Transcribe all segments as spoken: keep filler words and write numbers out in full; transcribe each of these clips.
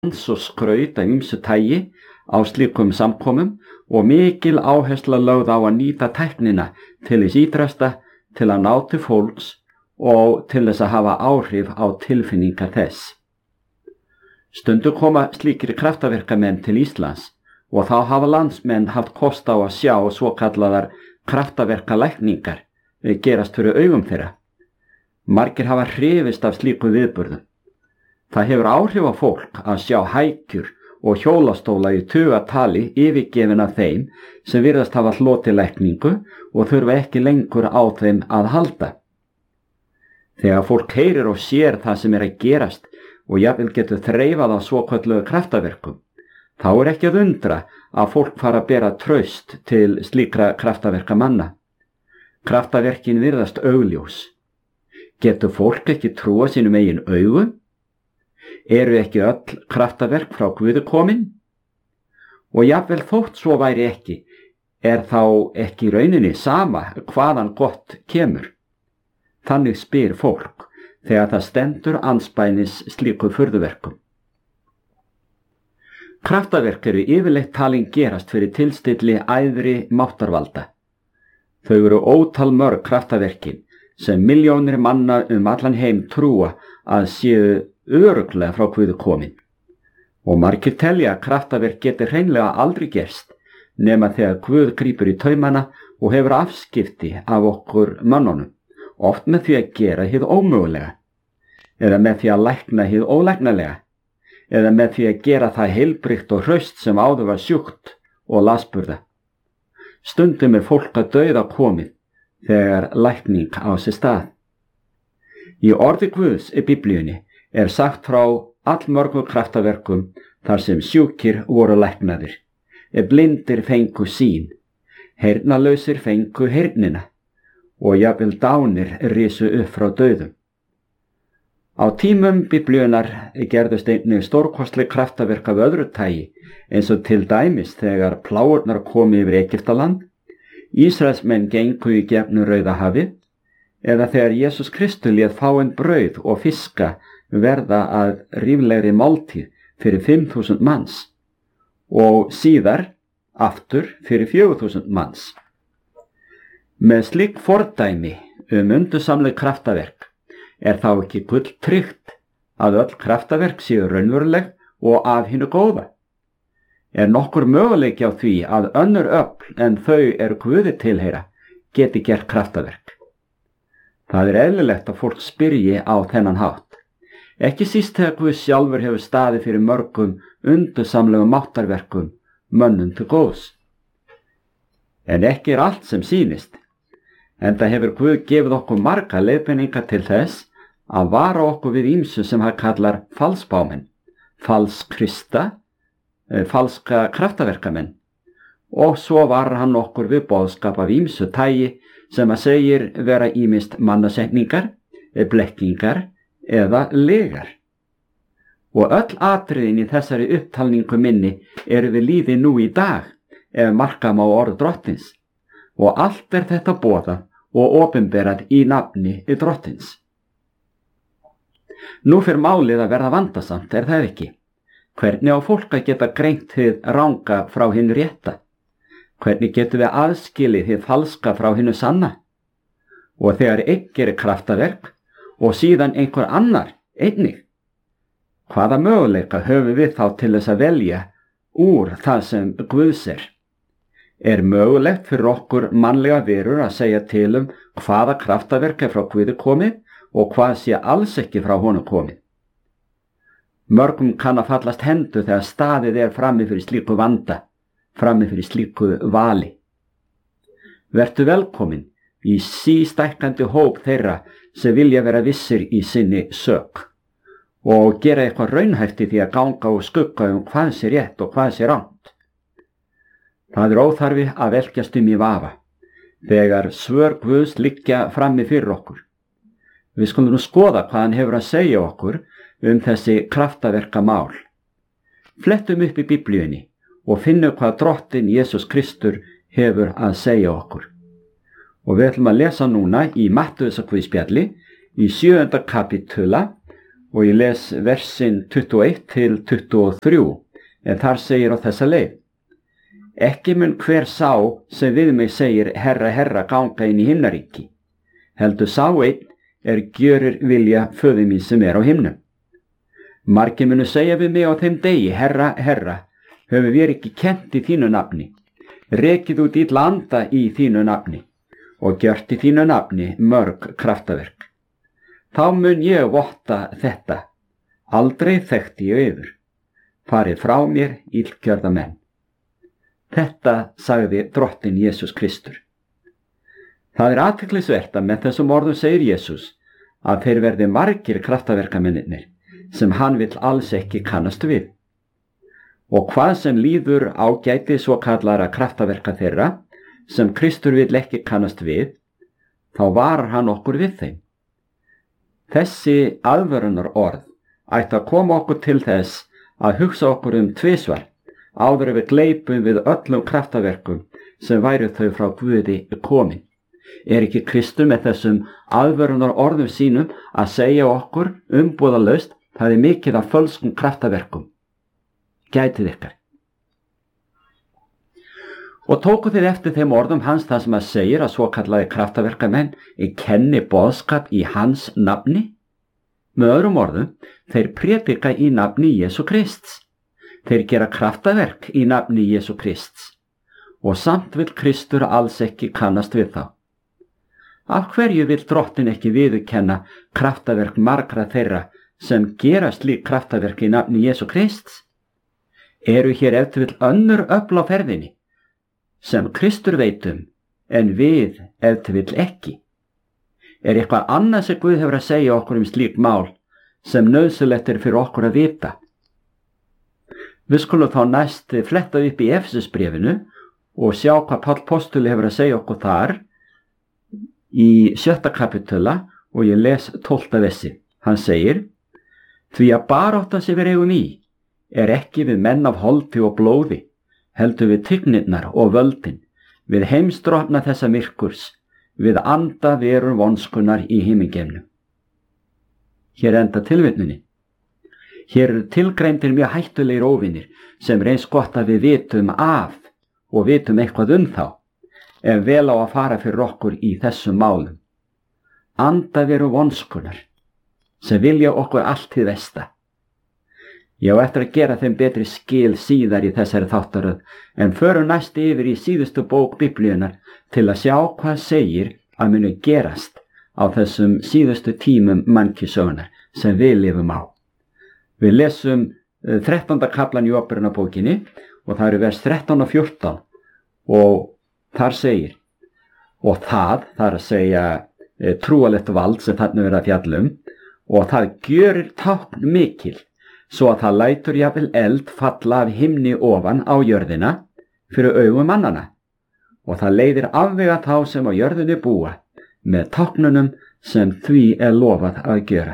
dans og skraut af ýmsu tagi á slíkum samkomum og mikil áhersla lögð á að nýta tæknina til þess ýtrasta til að ná til fólks og til þess að hafa áhrif á tilfinningar þess. Stundum koma slíkir kraftaverkamenn til Íslands og þá hafa landsmenn haft kost á að sjá svokallaðar kraftaverkalækningar gerast fyrir augum þeirra. Margir hafa hrifist af slíkum viðburðum. Það hefur áhrif á fólk að sjá hækjur og hjólastóla í tugatali yfirgefin af þeim sem virðast hafa hlotið lækningu og þurfa ekki lengur á þeim að halda. Þegar fólk heyrir og sér það sem er að gerast og jafnvel getur þreifað á svokölluðu kraftaverkum, þá er ekki að undra að fólk fara að bera traust til slíkra kraftaverkamanna. Kraftaverkin virðast augljós. Getur fólk ekki trúa sínum eigin augum? Eru ekki öll kraftaverk frá Guði komin? Og jafnvel þótt svo væri ekki, er þá ekki í rauninni sama hvaðan gott kemur. Þannig spyr fólk þegar það stendur andspænis slíku furðuverkum. Kraftaverk eru yfirleitt talin gerast fyrir tilstilli æðri máttarvalda. Þau eru ótal mörg kraftaverkin sem milljónir manna um allan heim trúa að séu örugglega frá Guði komin. Og margir telja að kraftaverk geti hreinlega aldrei gerst nema þegar Guð grípur í taumana og hefur afskipti af okkur mönnunum, oft með því að gera hið ómögulega, eða með því að lækna hið ólæknalega, eða með því að gera það heilbrigt og hraust sem áður var sjúkt og lasburða. Stundum er fólk að dauða komið þegar lækning á sér stað. Í orði Guðs í Biblíunni er sagt frá allmörgum kraftaverkum þar sem sjúkir voru læknaðir, blindir fengu sýn, heyrnarlausir fengu heyrnina og jafnvel dánir risu upp frá dauðum. Á tímum Biblíunnar gerðust einnig stórkostleg kraftaverk af öðru tagi, eins og til dæmis þegar plágurnar komu yfir Egyptaland, Ísraelsmenn gengu í gegnum Rauðahafið, eða þegar Jesús Kristur lét fáein brauð og fiska verða að ríflegri máltíð fyrir fimm þúsund manns og síðar aftur fyrir fjögur þúsund manns. Með slík fordæmi um undursamleg kraftaverk er þá ekki gull tryggt að öll kraftaverk séu raunveruleg og af hinu góða. Er nokkur möguleiki á því að önnur öfl en þau er Guði tilheyra geti gert kraftaverk? Það er eðlilegt að fólk spyrji á þennan hátt. Ekki síst þegar Guð sjálfur hefur staðið fyrir mörgum undursamlegum máttarverkum mönnum til góðs. En ekki er allt sem sýnist, enda hefur Guð gefið okkur marga leiðbeiningar til þess að vara okkur við ýmsu sem hann kallar falsbámenn, falskrista, falska kraftaverkamenn, og svo varar hann okkur við boðskap af ýmsu tagi sem að segir vera ýmist mannasetningar, blekkingar eða legar. Og öll atriðin í þessari upptalningu minni eru við líði nú í dag, ef marka má orð drottins, og allt er þetta boðað og opinberað í nafni drottins. Nú fer málið að verða vandasamt, er það ekki? Hvernig á fólk að geta greint hið ranga frá hinu rétta? Hvernig getum við aðskilið hið falska frá hinu sanna? Og þegar einn gerir kraftaverk og síðan einhver annar einnig, hvaða möguleika höfum við þá til þess að velja úr það sem Guðs er? Er mögulegt fyrir okkur mannlega verur að segja til um hvaða kraftaverk er frá Guði komið og hvað sé alls ekki frá honum komið? Mörgum kann að fallast hendur þegar staðið er frammi fyrir slíku vanda, frammi fyrir slíku vali. Vertu velkomin í sístækkandi hóp þeirra sem vilja vera vissir í sinni sök og gera eitthvað raunhæft í því að ganga og skugga um hvað sé rétt og hvað sé rangt. Það er óþarfi að velkjast um í vafa þegar svör Guðs liggja frammi fyrir okkur. Við skulum nú skoða hvað hann hefur að segja okkur um þessi kraftaverka mál. Flettum upp í Biblíunni og finnum hvað drottinn Jesús Kristur hefur að segja okkur. Og við ætlum að lesa núna í Mattheusarguðspjalli í sjöunda kapítula og ég les versin tuttugu og eitt til tuttugu og þrjú, en þar segir á þessa leið: Ekki mun hver sá sem við mig segir herra, herra, ganga inn í himnaríki, heldur sá einn er gjörir vilja föður mín sem er á himnum. Margir munu segja við mig á þeim degi: Herra, herra, höfum við ekki kennt í þínu nafni, rekið út illa anda í þínu nafni og gjört í þínu nafni mörg kraftaverk. Þá mun ég votta þetta: aldrei þekkti ég yður, farið frá mér illgjörða menn. Þetta sagði drottinn Jesús Kristur. Það er athyglisvert að með þessum orðum segir Jesús að þeir verði margir kraftaverkamennirnir sem hann vill alls ekki kannast við. Og hvað sem líður ágæti svo kallara kraftaverka þeirra sem Kristur vill ekki kannast við, þá varar hann okkur við þeim. Þessi aðvörunar orð ætti að koma okkur til þess að hugsa okkur um tvisvar áður við gleipum við öllum kraftaverkum sem væru þau frá Guði komin. Er ekki Kristur með þessum aðvörunar orðum sínum að segja okkur umbúðalaust: það er mikið af fölskum kraftaverkum, gætið ykkar. Og tóku þið eftir þeim orðum hans þar sem að segir að svo kallaði kraftaverkamenn kenni boðskap í hans nafni? Með öðrum orðum, þeir prédika í nafni Jesú Krists. Þeir gera kraftaverk í nafni Jesú Krists og samt vill Kristur alls ekki kannast við þá. Af hverju vill drottinn ekki viðurkenna kraftaverk margra þeirra sem gera slík kraftaverk í nafni Jesú Krists? Eru hér ef til vill önnur öfl á ferðinni sem Kristur veit um en við ef til vill ekki? Er eitthvað annað sem Guð hefur að segja okkur um slík mál sem nauðsynlegt er fyrir okkur að vita? Við skulum þá næst fletta upp í Efesusbréfinu og sjá hvað Páll postuli hefur að segja okkur þar í sjötta kapitula, og ég les tólfta versi. Hann segir: Því að baráttan sem við eigum í er ekki við menn af holdi og blóði, heldur við tignirnar og völdin, við heimsdrottna þessa myrkurs, við anda verur vonskunar í himingeimnum. Hér enda tilvitnunin. Hér eru tilgreindir mjög hættulegir óvinir sem reynst gott að við vitum af og vitum eitthvað um þá, ef vel á að fara fyrir okkur í þessum málum. Anda veru vonskunar sem vilja okkur allt hið versta. Ég á eftir að gera þeim betri skil síðar í þessari þáttaröð, en förum næst yfir í síðustu bók Biblíunnar til að sjá hvað segir að muni gerast á þessum síðustu tímum mannkynssögunnar sem við lifum á. Við lesum þrettánda kaflan í Óperunarbókinni og það eru vers þrettán og fjórtán, og þar segir: og það, það er að segja e, trúalegt vald sem þarna verið að fjalla um, og það gjörir tákn mikil, svo að það lætur jafnvel eld falla af himni ofan á jörðina fyrir augum mannana, og það leiðir afvega þá sem á jörðinni búa með táknunum sem því er lofað að gjöra.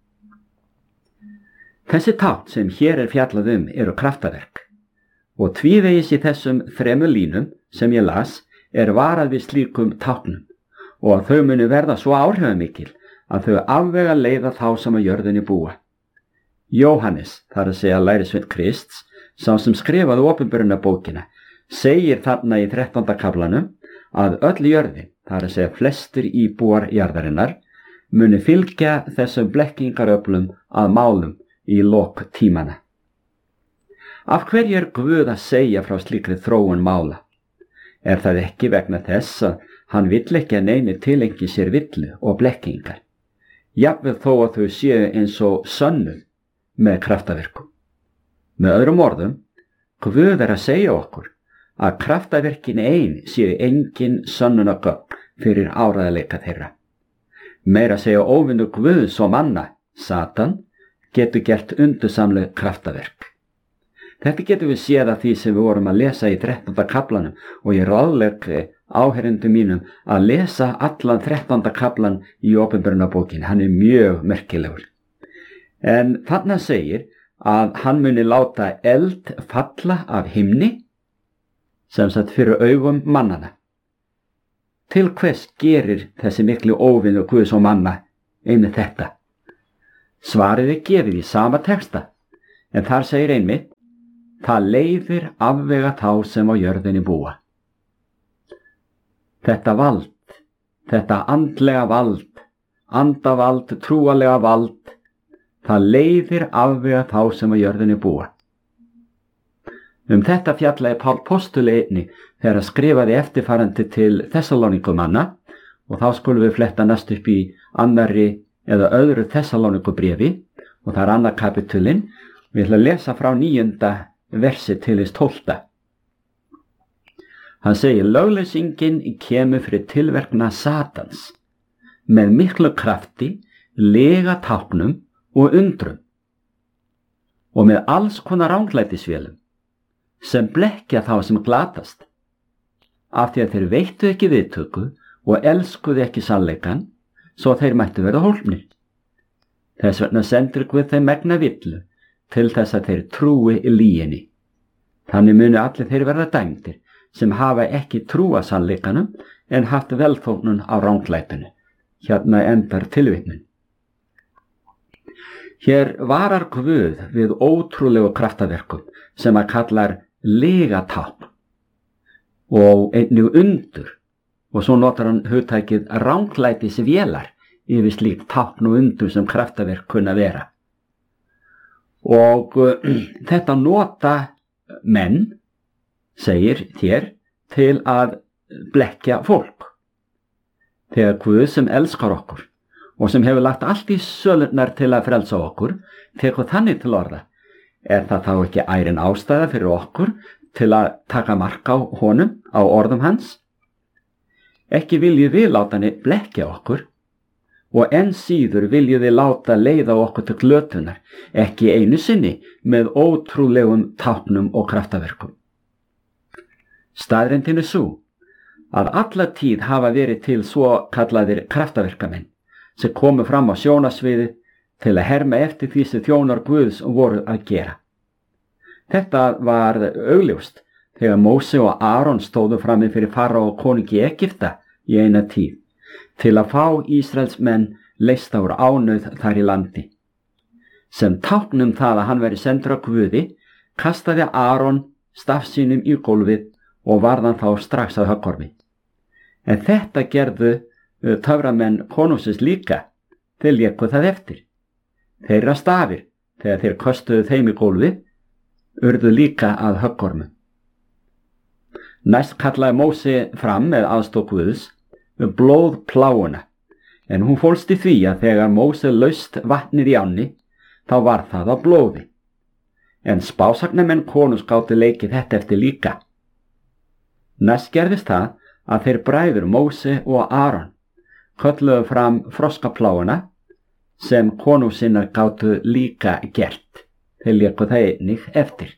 Þessi tákn sem hér er fjallað um eru kraftaverk, og tvívegis í þessum þremur línum sem ég las er varað við slíkum táknum, og að þau muni verða svo áhrifamikil að þau afvega leiða þá sem á jörðinni búa. Jóhannes, þar að segja lærisveinn Krists, sá sem skrifaði Opinberunarbókina, segir þarna í þrettánda kaflanum að öll jörðin, þar að segja flestir íbúar jarðarinnar, muni fylgja þessum blekkingaröflum að málum í lok tímana. Af hverju er Guð að segja frá slíkri þróun mála? Er það ekki vegna þess að hann vill ekki að neini tilengi sér villu og blekkingar, jafnvel þó að þau séu eins og sönnuð með kraftaverkum? Með öðrum orðum, Guð er að segja okkur að kraftaverkin ein séu engin sönnunargögn fyrir áreiðanleika þeirra. Meira segja óvinur Guðs og manna, Satan, getur gert undursamleg kraftaverk. Þetta getur við séð af því sem við vorum að lesa í þrettánda kaflanum, og ég ráðlegg áheyrendum mínum að lesa allan þrettánda kaflan í Opinberunarbókinni. Hann er mjög merkilegur. En þarna segir að hann muni láta eld falla af himni, sem sagt fyrir augum mannana. Til hvers gerir þessi miklu óvinur Guðs og manna einmitt þetta? Svarið er gefið í sama texta, en þar segir einmitt: það leiðir afvega þá sem á jörðinni búa. Þetta vald, þetta andlega vald, andavald, trúalega vald, það leiðir afvega þá sem á jörðinni búa. Um þetta fjallaði Pál postuli einnig þegar hann skrifaði eftirfarandi til Þessalónikumanna, og þá skulum við fletta næst upp í annarri eða öðru Þessalónikubréfi, og það er annar kapitulinn. Við ætlum að lesa frá níunda versi til þess tólfta. Hann segir: lögleysingin kemur fyrir tilverkna Satans með miklu krafti, lega táknum og undrum, og með alls konar ranglætisvélum sem blekkja þá sem glatast, af því að þeir veittu ekki viðtöku og elskuðu ekki sannleikann, svo þeir mættu verða hólpnir. Þess vegna sendir Guð þeim megna villu til þess að þeir trúi í lyginni. Þannig munu allir þeir verða dæmdir sem hafa ekki trúa sannleikanum en haft velþóknun á ranglætinu. Hérna endar tilvitnun. Hér varar Guð við ótrúlegu kraftaverkum sem að kallar legatákn og einnig undur, og svo notar hann hugtækið ranglætisvélar yfir slíkt tákn og undur sem kraftaverk kunna vera. Og uh, þetta nota menn, segir þér, til að blekkja fólk. Þegar Guð sem elskar okkur og sem hefur lagt allt í sölurnar til að frelsa okkur tekur þannig til orða, er það þá ekki ærin ástæða fyrir okkur til að taka mark á honum, á orðum hans? Ekki viljum við láta hann blekkja okkur, og enn síður viljum við láta leiða okkur til glötunar, ekki einu sinni með ótrúlegum táknum og kraftaverkum. Staðreyndin er sú að alla tíð hafa verið til svo kallaðir kraftaverkamenn sem komu fram á sjónasviðið til að herma eftir því sem þjónar Guðs voru að gera. Þetta var augljóst þegar Móse og Aron stóðu frammi fyrir Faraó konungi Egypta í eina tíð til að fá Ísraelsmenn leysta úr ánauð þar í landi. Sem táknum það að hann veri sendur á Guði, kastaði Aron staf sínum í gólfið og varðan þá strax að höggormi. En þetta gerðu töframenn konungsins líka, þeir léku það eftir. Þeirra stafir, þegar þeir köstuðu þeim í gólfið, urðu líka að höggormu. Næst kallaði Móse fram með aðstoð Guðs blóðpláuna, en hún fólst í því að þegar Móse laust vatnið í ánni, þá var það á blóði. En spásagnamenn konungs gátu leikið þetta eftir líka. Næst gerðist það að þeir bræður Móse og Aron kölluðu fram froskapláuna sem konungsinnar gátu líka gert. Þeir léku það einnig eftir.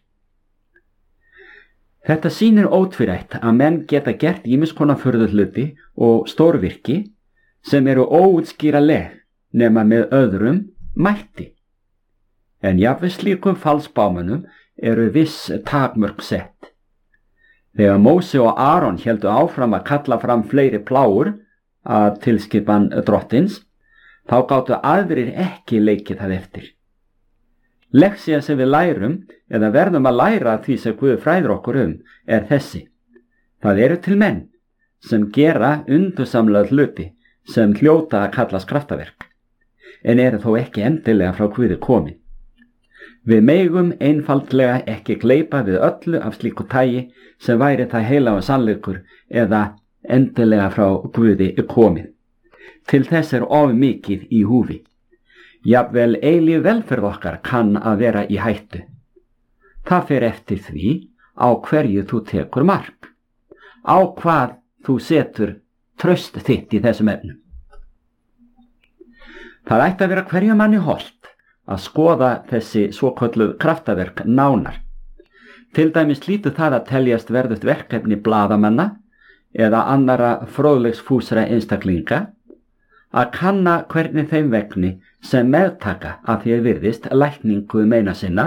Þetta sýnir ótvírætt að menn geta gert ýmiss konar furðuhluti og stórvirki sem eru óútskýranleg nema með öðrum mætti. En jafnvel slíkum falsbámunum eru viss takmörk sett. Þegar Móse og Aron héldu áfram að kalla fram fleiri pláur að tilskipan drottins, þá gátu aðrir ekki leikið það eftir. Leksía sem við lærum, eða verðum að læra því sem Guð fræðir okkur um, er þessi. Það eru til menn sem gera undursamlega hluti sem hljóta að kallast kraftaverk, en eru þó ekki endilega frá Guði komin. Við megum einfaldlega ekki gleypa við öllu af slíku tagi sem væri það heilagur sannleikur eða endilega frá Guði komið. Til þess er of mikið í húfi. Jafnvel eilíf velferð okkar kann að vera í hættu. Það fer eftir því á hverju þú tekur mark, á hvað þú setur traust þitt í þessum efnum. Það ætti að vera hverju manni hollt að skoða þessi svokölluð kraftaverk nánar. Til dæmis hlýtur það að teljast verðugt verkefni blaðamanna eða annara fróðleiksfúsra einstaklinga að kanna hvernig þeim vegni sem meðtaka að því að virðist lækningu meina sinna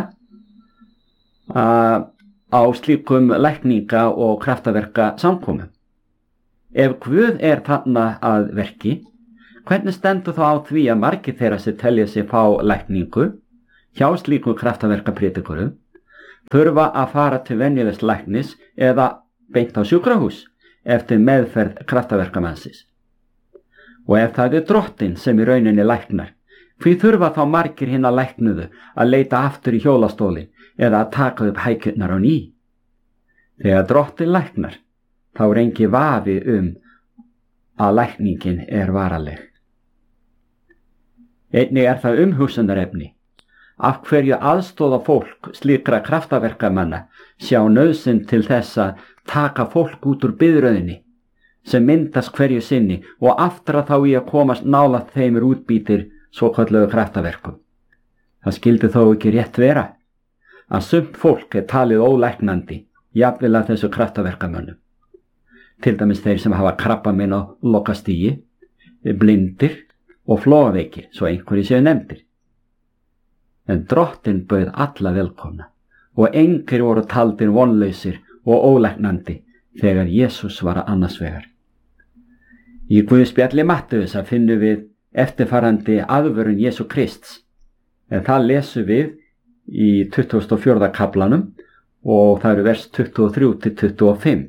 á slíkum lækninga og kraftaverka samkomum. Ef Guð er þarna að verki, Hvernig stendur þá á því að margir þeirra sem telja sig fá lækningu hjá slíku kraftaverkapredikurum þurfa að fara til venjulegs læknis eða beint á sjúkrahús eftir meðferð kraftaverkamannsins? Og ef það er Drottinn sem í rauninni læknar, hví þurfa þá margir hinna læknuðu að leita aftur í hjólastólinn eða að taka upp hækjurnar á ný? Þegar Drottinn læknar, þá er engi vafi um að lækningin er varaleg. Einnig er það umhugsunarefni. Af hverju aðstóða fólk slíkra kraftaverkamanna sjá nauðsyn til þess að taka fólk út úr biðröðinni sem myndast hverju sinni og aftra þá í að komast nálægt þeim útbýtir svokölluðu kraftaverkum? Það skyldi þó ekki rétt vera að sumt fólk er talið ólæknandi, jafnvel að þessu kraftaverkamönnum. Til dæmis þeir sem hafa krabbamein á lokastigi, blindir og flóaveikir, svo einhverjir séu nefndir. En Drottinn bauð alla velkomna og engir voru taldir vonlausir og ólæknandi þegar Jesús var annars vegar. Í Guðspjalli Mattheusar finnum við eftirfarandi aðvörun Jesú Krists, en það lesum við í tuttugasta og fjórða kaflanum og það eru vers tuttugu og þrjú til tuttugu og fimm.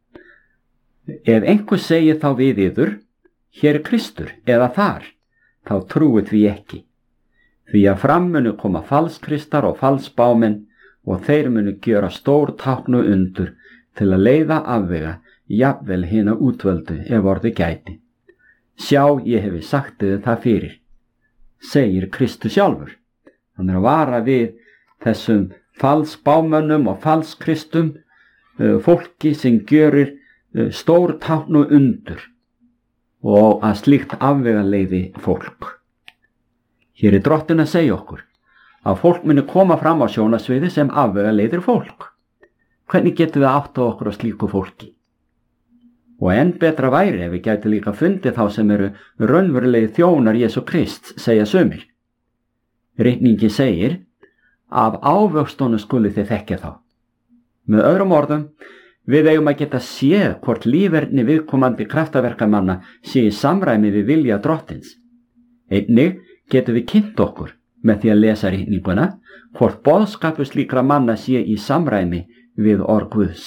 Ef einhver segir þá við yður, hér er Kristur eða þar, þá trúið því ekki. Því að fram munu koma falskristar og falsbámenn og þeir munu gjöra stór tákn og undur til að leiða afvega jafnvel hina útvöldu ef orði gæti. Sjá, ég hefi sagt þið það fyrir, segir Kristus sjálfur. Hann er að vara við þessum falsbámönnum og falskristum, fólki sem gjörir stór tákn og undur og að slíkt afvega leiði fólk. Hér er Drottinn að segja okkur að fólk muni koma fram á sjónasviði sem afvega leiðir fólk. Hvernig getum við átt á okkur á slíku fólki? Og enn betra væri ef við gæti líka fundið þá sem eru raunverulegi þjónar Jesú Krists, segja sumir. Ritningi segir, af ávöxtunum skuli þið þekkja þá. Með öðrum orðum, við eigum að geta séð hvort líferni viðkomandi kraftaverkamanna sé í samræmi við vilja Drottins. Einnig getum við kynnt okkur með því að lesa ritninguna hvort boðskapur slíkra manna sé í samræmi við orð Guðs.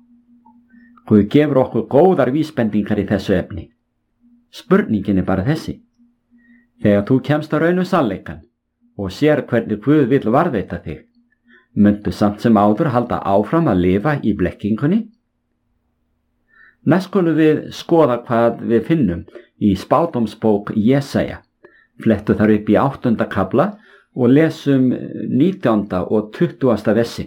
Guð gefur okkur góðar vísbendingar í þessu efni. Spurningin er bara þessi. Þegar þú kemst á raunum sannleikann og sér hvernig Guð vill varðveita þig, myndu samt sem áður halda áfram að lifa í blekkingunni? Næst skulum við skoða hvað við finnum í spádómsbók Jesaja. Flettu þar upp í áttunda kafla og lesum nítjánda og tuttugasta versi.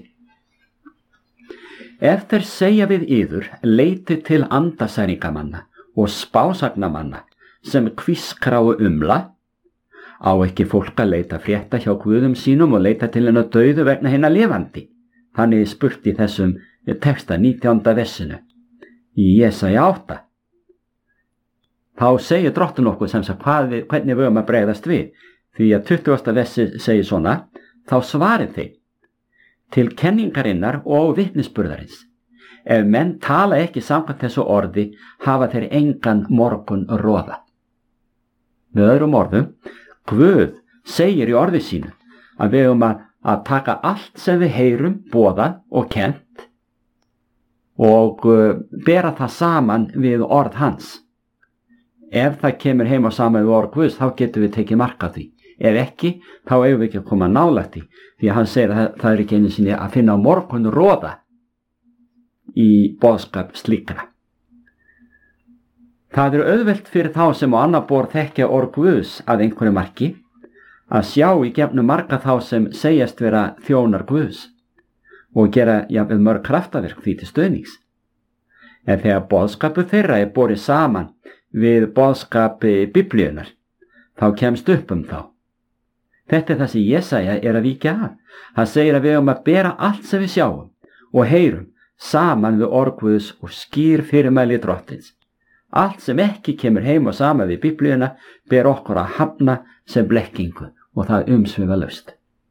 Ef þeir segja við yður, leiti til andasæringamanna og spásagnamanna sem kvískráu umla, á ekki fólk að leita frétta hjá guðum sínum og leita til hennar dauðu vegna hennar lifandi. Þannig er spurt í þessum texta nítjánda versinu í Jesaja átta. Þá segir Drottinn okkur sem sagt hvað við, hvernig við höfum að bregðast við, því að tuttugasta versi segir svona, þá svarið þið til kenningarinnar og vitnisburðarins. Ef menn tala ekki samkvæmt þessu orði, hafa þeir engan morgun roða. Með öðrum orðum, Guð segir í orði sínu að við höfum að, að taka allt sem við heyrum, boðað og kennt og uh, bera það saman við orð hans. Ef það kemur heim á saman við orð Guðs, þá getum við tekið mark á því. Ef ekki, þá eigum við ekki að koma nálægt því, því að hann segir að það er ekki einu sinni að finna á morgun roða í boðskap slíkra. Það er auðvelt fyrir þá sem á annað borð þekkja orð Guðs að einhverju marki að sjá í gefnum marga þá sem segjast vera þjónar Guðs og gera jafnvel mörg kraftaverk því til stöðnings. En þegar boðskapu þeirra er borið saman við boðskapi Biblíunar, þá kemst upp um þá. Þetta er það sem Jesaja er að víkja af. Hann segir að við höfum að bera allt sem við sjáum og heyrum saman við orð Guðs og skýr fyrirmæli Drottins. Allt sem ekki kemur heim og saman við Biblíuna ber okkur að hafna sem blekkingu og það umsvifalaust.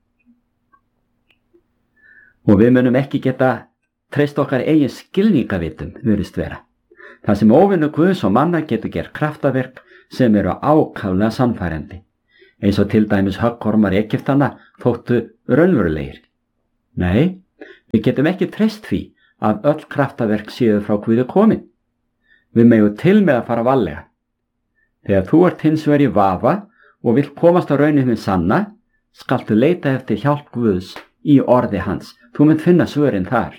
Og við munum ekki geta treyst okkar eigin skilningavitum virðist vera. Það sem óvinnu Guðs og manna getur gert kraftaverk sem eru ákaflega sannfærandi, eins og til dæmis höggormar Egyptanna þóttu raunverulegir. Nei, við getum ekki treyst því að öll kraftaverk séu frá Guði komin. Við megum til með að fara varlega. Þegar þú ert hins vegar í vafa og vill komast á raunum hins sanna, skaltu leita eftir hjálp Guðs í orði hans. Þú munt finna svörin þar.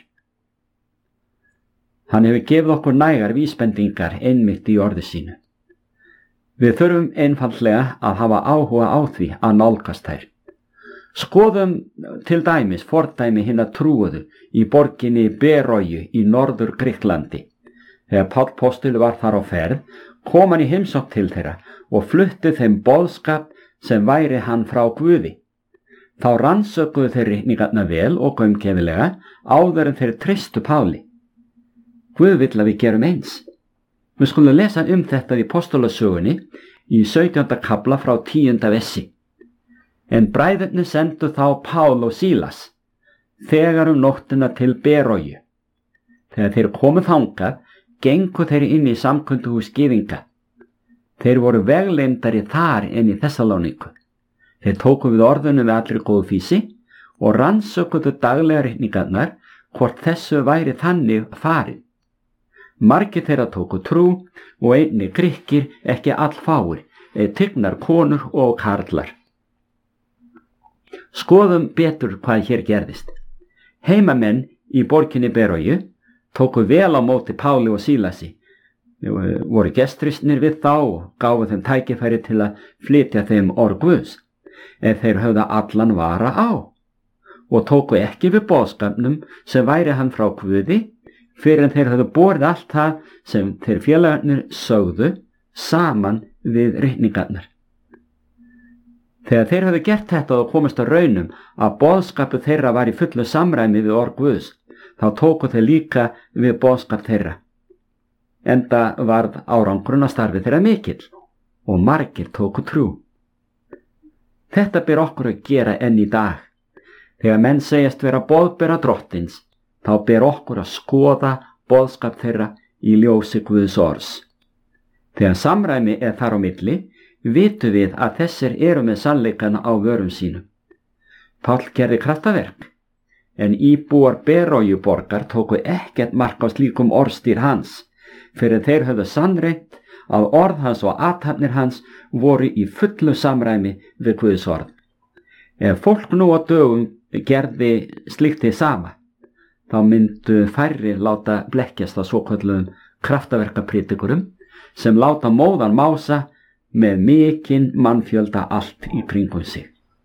Hann hefur gefið okkur nægar vísbendingar einmitt í orði sínu. Við þurfum einfaldlega að hafa áhuga á því að nálgast þær. Skoðum til dæmis fordæmi hinna trúuðu í borginni Beroju í norður Grikklandi. Þegar Páll postuli var þar á ferð, kom hann í heimsókn til þeirra og flutti þeim boðskap sem væri hann frá Guði. Þá rannsökuðu þeir ritningarna vel og gaumgæfilega áður en þeir treystu Páli. Guð vill að við gerum eins. Við skulum lesa um þetta í Postulasögunni í sautjánda kafla frá tíunda versi. En bræðurnir sendu þá Pál og Sílas þegar um nóttina til Beroju. Þegar þeir komu þangað, gengu þeir inn í samkunduhús gyðinga. Þeir voru vegleymdari þar en í Þessalóníku. Þeir tóku við orðunum við allri góðfýsi og rannsökuðu daglega ritningarnar hvort þessu væri þannig farið. Margir þeirra tóku trú og einnig Grikkir, ekki allfáir, tignar konur og karlar. Skoðum betur hvað hér gerðist. Heimamenn í borginni Beroju tóku vel á móti Páli og Sílasi. Þeir voru gestristnir við þá og gáfu þeim tækifæri til að flytja þeim orð Guðs, ef þeir höfðu allan vara á, og tóku ekki við boðskapnum sem væri hann frá Guði, fyrir en þeir höfðu borið allt það sem þeir félagarnir sögðu saman við ritningarnar. Þegar þeir höfðu gert þetta og komist á raunum að boðskapu þeirra var í fullu samræmi við orð Guðs, þá tóku þeir líka við boðskap þeirra. Enda varð árangurinn að starfi þeirra mikill og margir tóku trú. Þetta ber okkur að gera enn í dag. Þegar menn segjast vera boðbera drottins, þá ber okkur að skoða boðskap þeirra í ljósi Guðs orðs. Þegar samræmi er þar á milli, vitum við að þessir eru með sannleikana á vörum sínum. Páll gerði kraftaverk, en íbúar Beroju borgar tóku ekkert mark á slíkum orðstýr hans, fyrir þeir höfðu sannreynt að orð hans og athafnir hans voru í fullu samræmi við Guðs orð. Ef fólk nú á dögum gerði slíkt hið sama, þá myndu færri láta blekkjast að svokölluðum kraftaverkapredikurum sem láta móðan mása með mikinn mannfjölda allt í kringum sig.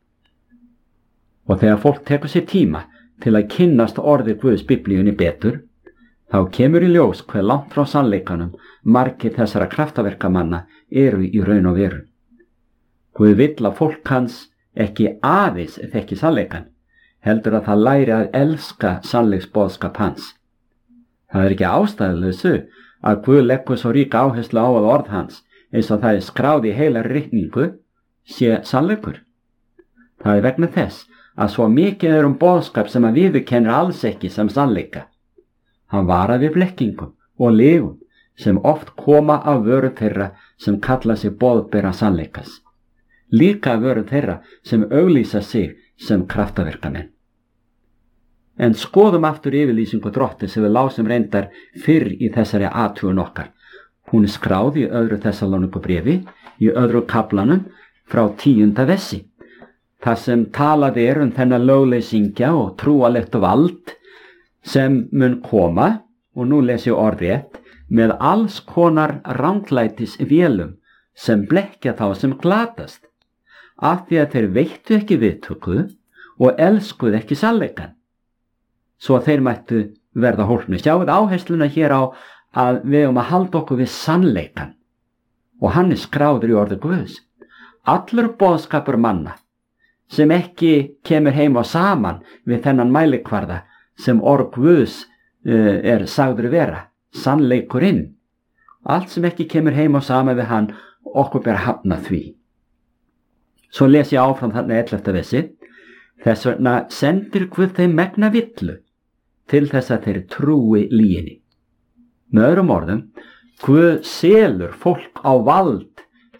Og þegar fólk tekur sér tíma til að kynnast orði Guðs Biblíunni betur, þá kemur í ljós hve langt frá sannleikanum margir þessara kraftaverkamanna eru í raun og veru. Guð vill að fólk hans ekki aðeins þekki sannleikan, heldur að það læri að elska sannleiksboðskap hans. Það er ekki ástæðuleysu að Guð leggur svo ríka áherslu á að orð hans, eins og það er skráð í heila ritningu, sé sannleikur. Það er vegna þess að svo mikið er um boðskap sem að viðurkennir alls ekki sem sannleika. Hann varar við blekkingum og lygum sem oft koma af vöru þeirra sem kalla sig boðbera sannleikas. Líka af vöru þeirra sem auglýsa sig sem kraftaverkamenn. En skoðum aftur yfirlýsingu Drottins sem við lásum reyndar fyrr í þessari athugun okkar. Hún er skráð í öðru Þessalóníkubréfi, í öðru kaflanum frá tíunda versi. Það sem talað er um þennan lögleysingja og trúalegt vald sem mun koma, og nú les ég orðrétt, með alls konar ranglætis vélum sem blekkja þá sem glatast, af því að þeir veittu ekki viðtöku og elskuðu ekki sannleikann, svo að þeir mættu verða hólpnir. Sjáuð áhersluna hér á að við um að halda okkur við sannleikann, og hann er skráður í orði Guðs. Allur boðskapur manna sem ekki kemur heim á saman við þennan mælikvarða sem orð Guðs uh, er sagður vera, sannleikurinn. Allt sem ekki kemur heim á saman við hann, okkur ber hafna því. Svo les ég áfram þarna ellefta versi. Þess vegna sendir Guð þeim megna villu til þess að þeir trúi lyginni. Með öðrum orðum, Guð selur fólk á vald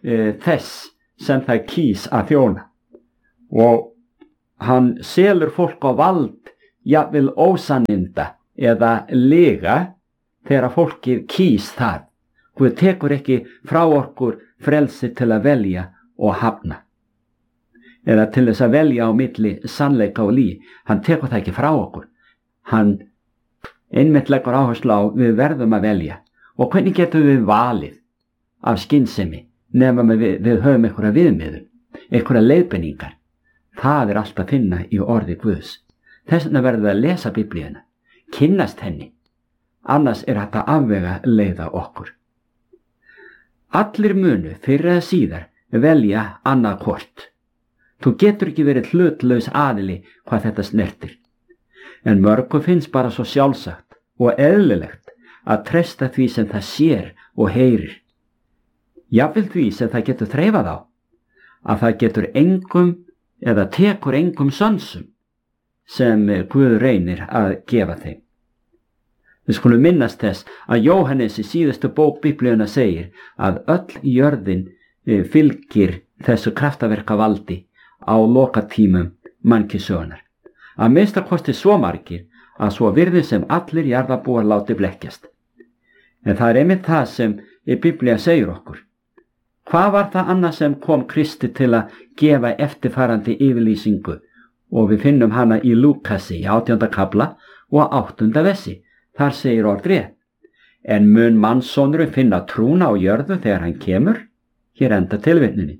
e, þess sem það kýs að þjóna. Og hann selur fólk á vald, jafnvel ósanninda eða lega þegar fólkið kýs það. Guð tekur ekki frá okkur frelsi til að velja og hafna. Eða til þess að velja á milli sannleika og lygi. Hann tekur það ekki frá okkur. Hann einmitt leggur áherslu á við verðum að velja. Og hvernig getum við valið af skynsemi nema við, við höfum einhverja viðmiðun, einhverja leiðbeiningar. Það er allt að finna í orði Guðs. Þess vegna verðum við að lesa Biblíuna, kynnast henni. Annars er þetta afvega leiða okkur. Allir munu fyrir eða síðar velja annað hvort. Þú getur ekki verið hlutlaus aðili hvað þetta snertir. En mörgu finnst bara svo sjálfsagt og eðlilegt að treysta því sem það sér og heyrir. Jafnvel því sem það getur þreifað á, að það getur engum eða tekur engum sönsum sem Guð reynir að gefa þeim. Við skulum minnast þess að Jóhannes í síðustu bók Biblíuna segir að öll jörðin fylgir þessu kraftaverka valdi á lokatímum mannkynssögunnar. Að minnsta kosti svo margir að svo virðin sem allir jarðarbúar láti blekkjast. En það er einmitt það sem Biblía segir okkur. Hvað var það annað sem kom Kristi til að gefa eftirfarandi yfirlýsingu, og við finnum hana í Lúkasi í átjánda kafla og áttunda vessi. Þar segir orðrétt: en mun mannssonurinn finna trúna á jörðu þegar hann kemur? Hér enda tilvitnunin.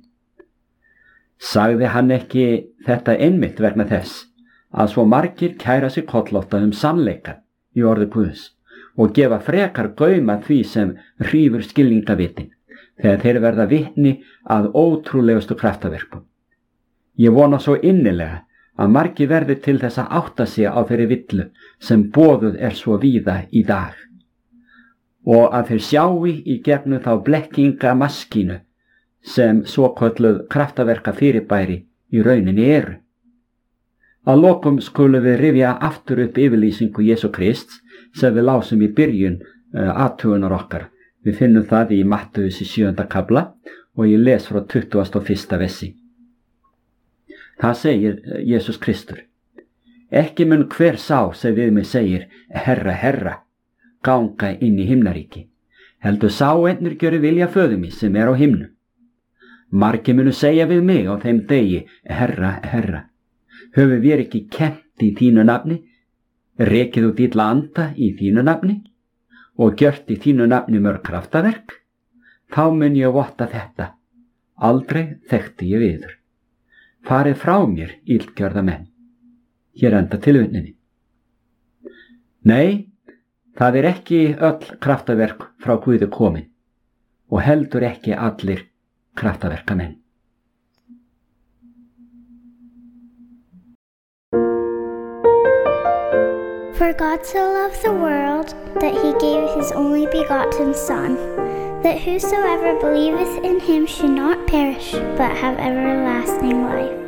Sagði hann ekki þetta einmitt vegna þess að svo margir kæra sig kollótta um sannleikann í orði Guðs og gefa frekar gauma því sem hrífur skilningavitin þegar þeir verða vitni að ótrúlegustu kraftaverkum. Ég vona svo innilega að margir verði til þess að átta sig á þeirri villu sem boðuð er svo víða í dag og að þeir sjái í gegnum þá blekkinga maskínu sem svokölluð kraftaverka fyrirbæri í rauninni eru. Að lokum skulum við rifja aftur upp yfirlýsingu Jesú Krists sem við lásum í byrjun uh, athugunar okkar. Við finnum það í Mattheus í sjöunda kafla og ég les frá tuttugasta og fyrsta vessi. Það segir Jesús Kristur: ekki mun hver sá sem við mig segir Herra, Herra, ganga inn í himnaríki, heldur sá einnur gjöri vilja föður míns sem er á himnum. Margir munu segja við mig á þeim degi: Herra, Herra, höfum við ekki kennt í þínu nafni, rekið út illa anda í þínu nafni og gjört í þínu nafni mörg kraftaverk? Þá mun ég votta þetta: aldrei þekkti ég yður. Farið frá mér, illgjörða menn. Hér enda tilvitnunin. Nei, það er ekki öll kraftaverk frá Guði komin og heldur ekki allir kraftaverkamenn. For God so loved the world, that he gave his only begotten Son, that whosoever believeth in him should not perish, but have everlasting life.